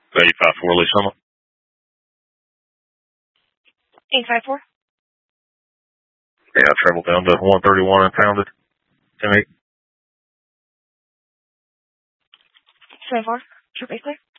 854 Lee Summit. 854? Yeah, I traveled down to 131 and pounded. 10-8. 74, Troop 8 clear.